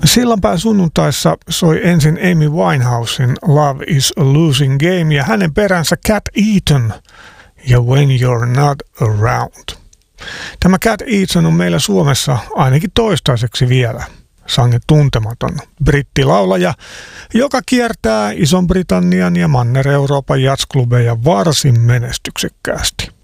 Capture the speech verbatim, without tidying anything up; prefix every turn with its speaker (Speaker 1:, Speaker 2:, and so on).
Speaker 1: Sillanpään sunnuntaissa soi ensin Amy Winehousen Love is a Losing Game ja hänen peränsä Cat Eaton ja When You're Not Around. Tämä Cat Eaton on meillä Suomessa ainakin toistaiseksi vielä sangen tuntematon brittilaulaja, joka kiertää Ison-Britannian ja Manner-Euroopan jatsklubeja varsin menestyksekkäästi.